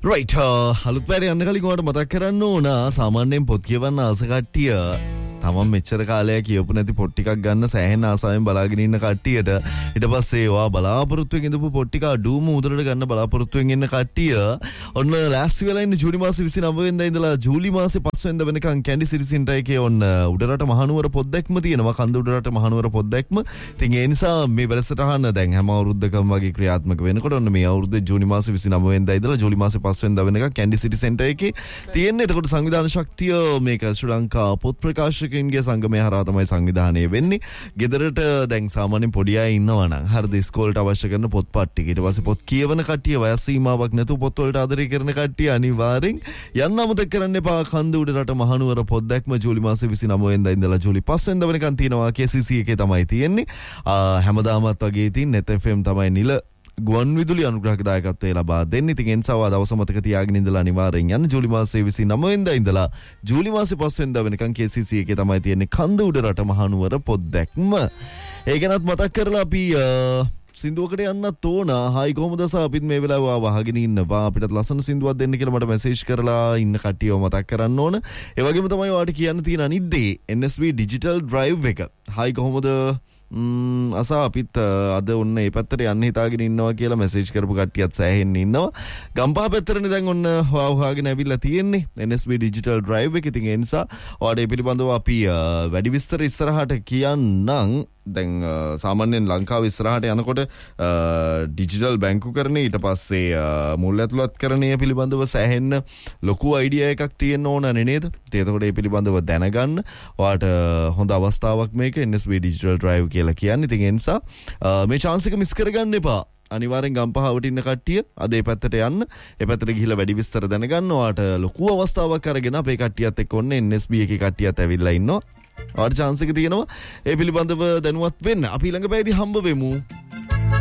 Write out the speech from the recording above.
Right අලුත් පැරේ යන්න කලින් ඔයාලට මතක් කරන්න ඕන සාමාන්‍යයෙන් පොත් කියවන්න ආස කට්ටිය තමන් මෙච්චර කාලයක් කියවපු නැති පොත් ටිකක් ගන්න සෑහෙන ආසාවෙන් බලාගෙන ඉන්න කට්ටියට ඊට පස්සේ ඔයා බලාපොරොත්තුෙන් ඉඳපු පොත් ටික අඩුම උදලට ගන්න බලාපොරොත්තුෙන් ඉන්න කට්ටිය ඔන්න ලෑස්ති වෙලා ඉන්න ජූලි මාසේ 29 වෙනිදා ඉඳලා ජූලි මාසේ 5 වෙනිදා වෙනකන් කැන්ඩි සිටි සෙන්ටර් එකේ ඔන්න උඩරට මහනුවර පොත් දැක්ම තියෙනවා කන්ද උඩරට මහනුවර පොත් දැක්ම. ඉතින් ඒ නිසා මේ වැඩසටහන දැන් හැම අවුරුද්දකම වගේ ක්‍රියාත්මක වෙනකොට ඔන්න මේ අවුරුද්දේ ජූනි මාසේ 29 වෙනිදා ඉඳලා ජූලි මාසේ 5 වෙනිදා වෙනකන් කැන්ඩි සිටි සෙන්ටර් එකේ තියෙන්නේ. එතකොට සංවිධාන ශක්තිය මේක ශ්‍රී ලංකා පොත් ප්‍රකාශකයින්ගේ සංගමය හරහා තමයි සංවිධානය වෙන්නේ. ගෙදරට දැන් සාමාන්‍යයෙන් පොඩි අය ඉන්නවා නම් හරිද ඉස්කෝලේට අවශ්‍ය කරන පොත්පත් ටික ඊට පස්සේ පොත් කියවන කට්ටිය වයස් සීමාවක් නැතුව පොත් වලට ආදරය කරන කට්ටිය අනිවාර්යෙන් යන්න අමතක කරන්න එපා. කන්ද උඩරට මහනුවර පොත් දැක්ම ජූලි මාසේ 29 වෙනිදා ඉඳලා ජූලි 5 වෙනිදා වෙනකන් තියෙනවා. KCC එකේ තමයි තියෙන්නේ. හැමදාමත් වගේ ඉතින් net FM තමයි නිල ගුවන් විදුලි අනුග්‍රහක දායකත්වය ලබා දෙන්නේ. ඉතින් එන්සාව දවස මතක තියාගෙන ඉඳලා අනිවාර්යෙන් යන්න. ජූලි මාසේ 29 වෙනිදා ඉඳලා ජූලි මාසේ 5 වෙනිදා වෙනකන් KCC එකේ තමයි තියෙන්නේ කන්ද උඩරට මහනුවර පොත් දැක්ම. ඒකනත් මතක් කරලා අපි සින්දුවකට යන්නත් ඕන. හායි කොහොමද සහ අපිත් මේ වෙලාව වහගෙන ඉන්නවා. අපිටත් ලස්සන සින්දුවක් දෙන්න කියලා මට මැසේජ් කරලා ඉන්න කට්ටියව මතක් කරන්න ඕන. ඒ වගේම තමයි ඔයාලට කියන්න තියෙන අනිත් දේ NSB Digital Drive එක. හායි කොහොමද අසා අපිත් අද ඔන්න ඒ පැත්තට යන්න හිතාගෙන ඉන්නවා කියලා මැසේජ් කරපු කට්ටියත් සෑහෙන්න ඉන්නවා. ගම්පහ පැත්තටනේ දැන් ඔන්න හොයාගෙන ඇවිල්ලා තියෙන්නේ NSB Digital Drive එක. ඉතින් ඒ නිසා ඔයාලට මේ පිළිබඳව අපි වැඩි විස්තර ඉස්සරහට කියන්නම්. දැන් සාමාන්‍යයෙන් ලංකාව ඉස්සරහට යනකොට ඩිජිටල් බැංකුකරණය ඊට පස්සේ මුල් ඇතුළත් කරණය පිළිබඳව සෑහෙන්න ලොකු අයිඩියා එකක් තියෙන්න ඕනනේ නේද? එතකොට ඒ පිළිබඳව දැනගන්න ඔයාලට හොඳ අවස්ථාවක් මේක NSB Digital Drive කියලා කියන්නේ. ඉතින් ඒ නිසා මේ chance එක මිස් කරගන්න එපා. අනිවාර්යෙන් ගම්පහවට ඉන්න කට්ටිය අද ඒ පැත්තට යන්න. ඒ පැත්තට ගිහිල්ලා වැඩි විස්තර දැනගන්න. ඔයාලට ලොකු අවස්ථාවක් අරගෙන අපේ කට්ටියත් එක්ක ඔන්න NSB එකේ කට්ටියත් ඇවිල්ලා ඉන්නවා. ආට chance එක තියෙනවා ඒ පිළිබඳව දැනුවත් වෙන්න. අපි ළඟ පැයදී හම්බ වෙමු.